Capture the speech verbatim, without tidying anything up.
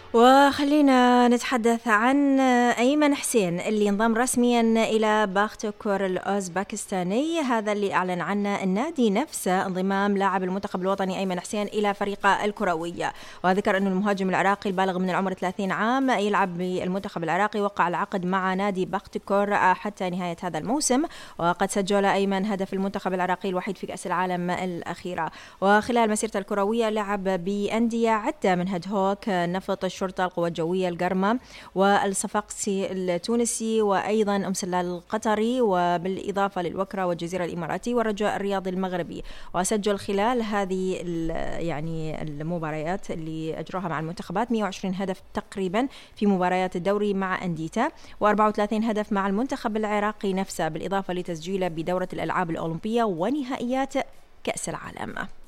وخلينا نتحدث عن أيمن حسين اللي انضم رسميا إلى باختكور الأوزباكستاني. هذا اللي أعلن عنه النادي نفسه انضمام لاعب المنتخب الوطني أيمن حسين إلى فريقه الكروية. وذكر أن المهاجم العراقي البالغ من العمر ثلاثين عام يلعب بالمنتخب العراقي وقع العقد مع نادي باختكور حتى نهاية هذا الموسم. وقد سجل أيمن هدف المنتخب العراقي الوحيد في كأس العالم الأخيرة. وخلال مسيرته الكروية لعب بأندية عدة من هدهوك، نفط الشرطة، القوى الجوية، القرمة، والصفاقسي التونسي، وأيضا أم سلال القطري، وبالإضافة للوكرة والجزيرة الإماراتي والرجاء الرياضي المغربي. وسجل خلال هذه يعني المباريات اللي أجراها مع المنتخبات مئة وعشرين هدف تقريبا في مباريات الدوري مع أنديته، وأربعة وثلاثين هدف مع المنتخب العراقي نفسه، بالإضافة لتسجيله بدورة الألعاب الأولمبية ونهائيات كأس العالم.